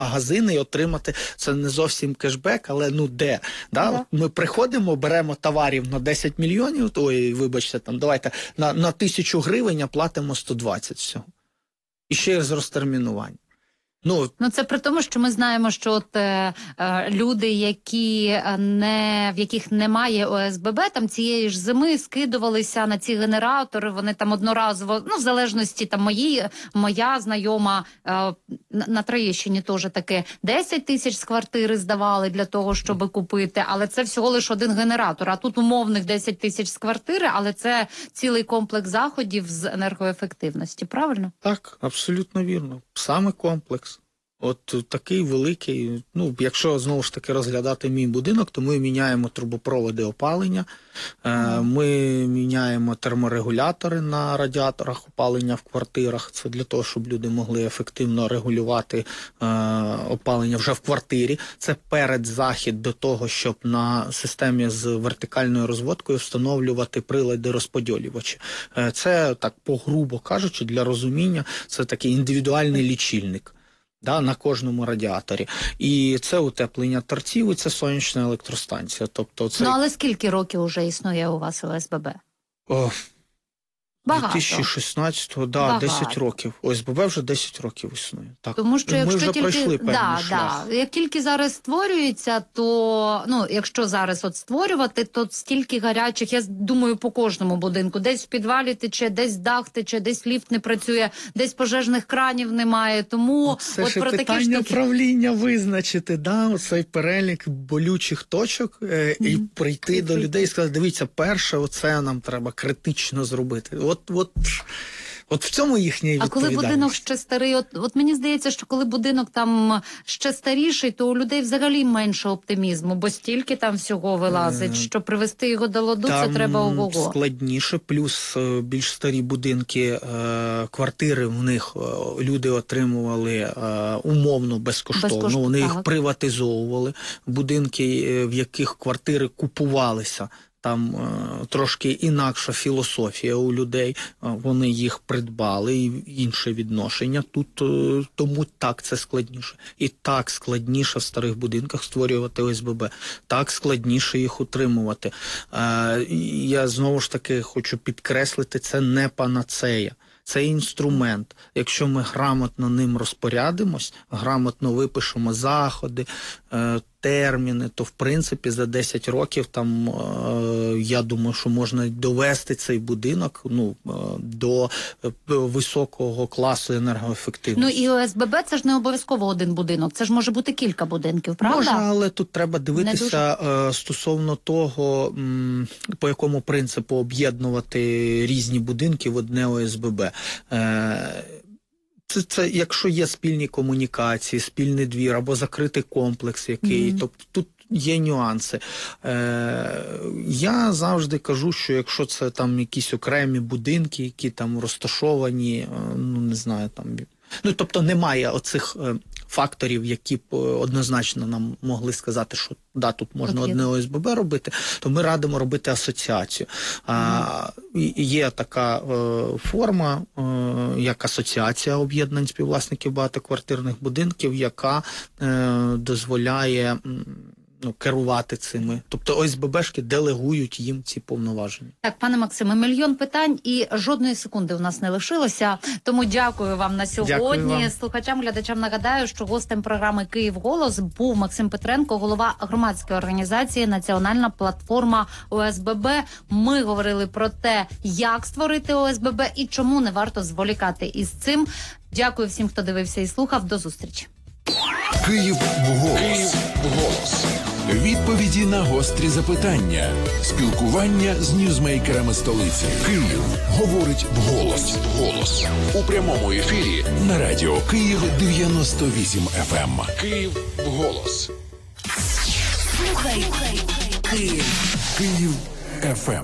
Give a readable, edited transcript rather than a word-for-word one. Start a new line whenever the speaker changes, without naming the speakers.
магазини і отримати, це не зовсім кешбек, але ну де? Да? Ми приходимо, беремо товарів на 10 мільйонів, вибачте, там, давайте, на 1000 гривень, а платимо 120 всього. І ще з розтермінувань.
Ну, це при тому, що ми знаємо, що от люди, в яких немає ОСББ, там цієї ж зими скидувалися на ці генератори, вони там одноразово, ну, в залежності, там, моя знайома на Троєщині теж таке, 10 тисяч з квартири здавали для того, щоб купити, але це всього лише один генератор, а тут умовних 10 тисяч з квартири, але це цілий комплекс заходів з енергоефективності, правильно?
Так, абсолютно вірно. Саме комплекс. От такий великий, ну, якщо знову ж таки розглядати мій будинок, то ми міняємо трубопроводи опалення, ми міняємо терморегулятори на радіаторах опалення в квартирах, це для того, щоб люди могли ефективно регулювати опалення вже в квартирі. Це передзахід до того, щоб на системі з вертикальною розводкою встановлювати прилади-розподілювачі. Це, так по-грубо кажучи, для розуміння, це такий індивідуальний лічильник. Да, на кожному радіаторі. І це утеплення торців, і це сонячна електростанція. Тобто це...
Ну, але скільки років вже існує у вас ОСББ?
Багато. 2016-го, да, 10 років. ОСББ вже 10 років існує. Так.
Тому що якщо
ми вже пройшли певний шлях.
Як тільки зараз створюється, то, ну, якщо зараз от створювати, то стільки гарячих, я думаю, по кожному будинку. Десь в підвалі тече, десь дах тече, десь ліфт не працює, десь пожежних кранів немає. Тому
це
от
ж
про
питання
такі штуки...
правління визначити, да, оцей перелік болючих точок і прийти до людей і сказати, дивіться, перше, оце нам треба критично зробити. От в цьому їхня відповідальність.
А коли будинок ще старий, от мені здається, що коли будинок там ще старіший, то у людей взагалі менше оптимізму, бо стільки там всього вилазить, що привести його до ладу, це треба ого-го.
Складніше, плюс більш старі будинки, квартири в них люди отримували умовно безкоштовно, вони їх приватизовували, будинки, в яких квартири купувалися. Там трошки інакша філософія у людей, вони їх придбали, і інше відношення. Тут тому так це складніше. І так складніше в старих будинках створювати ОСББ, так складніше їх утримувати. Я знову ж таки хочу підкреслити, це не панацея. Це інструмент. Якщо ми грамотно ним розпорядимось, грамотно випишемо заходи, терміни, то в принципі за 10 років там, я думаю, що можна довести цей будинок до високого класу енергоефективності.
Ну і ОСББ це ж не обов'язково один будинок, це ж може бути кілька будинків, правда?
Може, але тут треба дивитися стосовно того, по якому принципу об'єднувати різні будинки в одне ОСББ. Це якщо є спільні комунікації, спільний двір або закритий комплекс який, тобто тут є нюанси. Я завжди кажу, що якщо це там якісь окремі будинки, які там розташовані, ну не знаю, там... Ну, тобто немає оцих факторів, які б однозначно нам могли сказати, що да, тут можна одне ОСББ робити, то ми радимо робити асоціацію. Є така форма, як асоціація об'єднань співвласників багатоквартирних будинків, яка дозволяє керувати цими. Тобто ОСББшки делегують їм ці повноваження.
Так, пане Максиме, мільйон питань і жодної секунди у нас не лишилося. Тому дякую вам на сьогодні. Слухачам, глядачам нагадаю, що гостем програми «Київголос» був Максим Петренко, голова громадської організації «Національна платформа ОСББ». Ми говорили про те, як створити ОСББ і чому не варто зволікати із цим. Дякую всім, хто дивився і слухав. До зустрічі.
«Київголос». Відповіді на гострі запитання. Спілкування з ньюзмейкерами столиці. Київ говорить вголос. У прямому ефірі на радіо Київ 98 FM. Київ вголос.
Слухай Київ.
Київ FM.